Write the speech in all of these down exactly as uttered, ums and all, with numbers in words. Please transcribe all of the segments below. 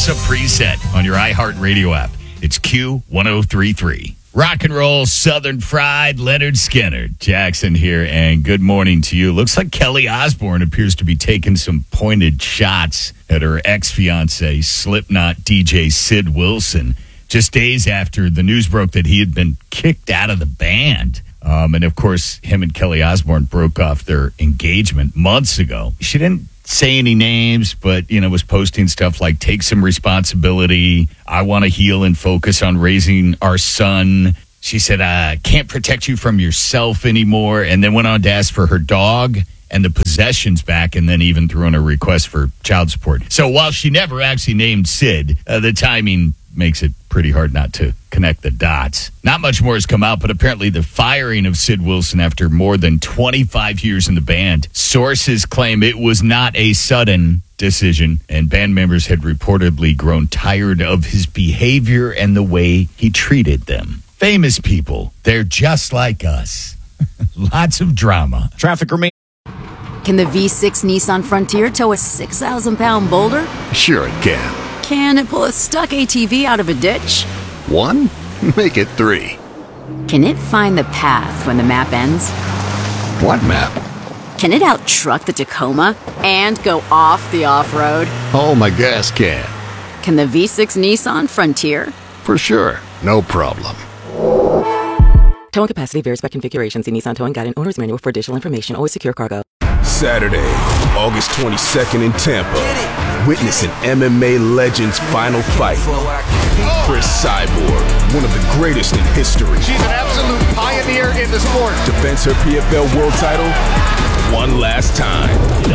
us a preset on your iHeartRadio app. It's Q ten thirty-three. Rock and roll, Southern Fried, Leonard Skinner. Jackson here, and good morning to you. Looks like Kelly Osbourne appears to be taking some pointed shots at her ex-fiancé, Slipknot D J Sid Wilson, just days after the news broke that he had been kicked out of the band. Um, and, of course, him and Kelly Osbourne broke off their engagement months ago. She didn't say any names, but, you know, was posting stuff like, take some responsibility. I want to heal and focus on raising our son. She said, I can't protect you from yourself anymore. And then went on to ask for her dog and the possessions back, and then even threw in a request for child support. So while she never actually named Sid, uh, the timing makes it pretty hard not to connect the dots. Not much more has come out, but apparently the firing of Sid Wilson after more than twenty-five years in the band, sources claim it was not a sudden decision, and band members had reportedly grown tired of his behavior and the way he treated them. Famous people, they're just like us. Lots of drama. Traffic remains. Can the V six Nissan Frontier tow a six thousand pound boulder? Sure it can. Can it pull a stuck A T V out of a ditch? One? Make it three. Can it find the path when the map ends? What map? Can it out-truck the Tacoma and go off the off-road? Oh, my gas can. Can the V six Nissan Frontier? For sure. No problem. Towing capacity varies by configuration. See Nissan Towing Guide and Owner's Manual for additional information. Always secure cargo. Saturday, August twenty-second in Tampa. Witness an M M A legend's final fight. Chris Cyborg, one of the greatest in history. She's an absolute pioneer in the sport. Defends her P F L world title one last time.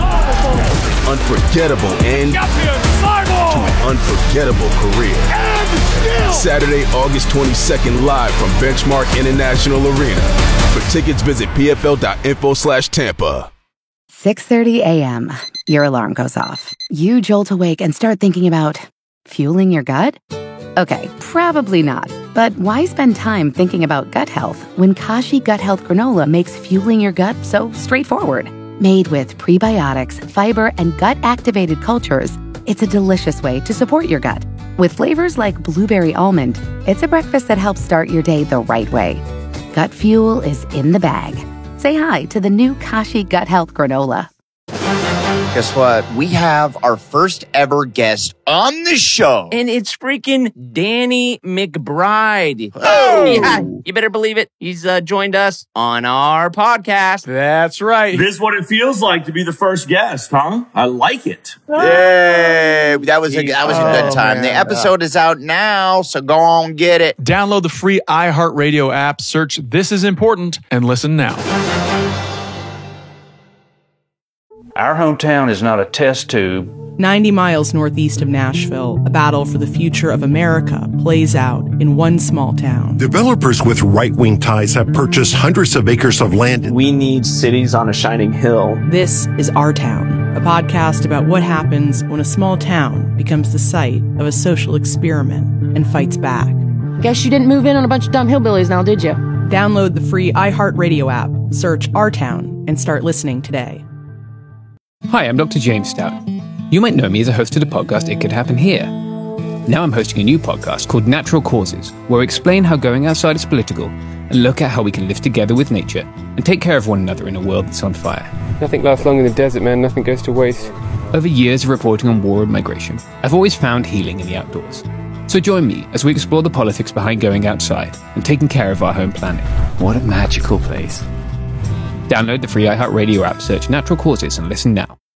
Unforgettable end to an unforgettable career. Saturday, August twenty-second, live from Benchmark International Arena. For tickets, visit pfl.info slash Tampa. six thirty a.m. Your alarm goes off. You jolt awake and start thinking about fueling your gut? Okay, probably not. But why spend time thinking about gut health when Kashi Gut Health Granola makes fueling your gut so straightforward? Made with prebiotics, fiber, and gut-activated cultures, it's a delicious way to support your gut. With flavors like blueberry almond, it's a breakfast that helps start your day the right way. Gut fuel is in the bag. Say hi to the new Kashi Gut Health Granola. Guess what? We have our first ever guest on the show. And it's freaking Danny McBride. Oh! Yeah, you better believe it. He's uh, joined us on our podcast. That's right. This is what it feels like to be the first guest, huh? I like it. Yay! That was a, that was a good Oh, time. man. The episode is out now, so go on get it. Download the free iHeartRadio app, search This Is Important, and listen now. Our hometown is not a test tube. ninety miles northeast of Nashville, a battle for the future of America plays out in one small town. Developers with right-wing ties have purchased hundreds of acres of land. We need cities on a shining hill. This is Our Town, a podcast about what happens when a small town becomes the site of a social experiment and fights back. Guess you didn't move in on a bunch of dumb hillbillies now, did you? Download the free iHeartRadio app, search Our Town, and start listening today. Hi, I'm Doctor James Stout. You might know me as a host of the podcast It Could Happen Here. Now I'm hosting a new podcast called Natural Causes, where I explain how going outside is political and look at how we can live together with nature and take care of one another in a world that's on fire. Nothing lasts long in the desert, man. Nothing goes to waste. Over years of reporting on war and migration, I've always found healing in the outdoors. So join me as we explore the politics behind going outside and taking care of our home planet. What a magical place. Download the free iHeartRadio app, search Natural Causes, and listen now.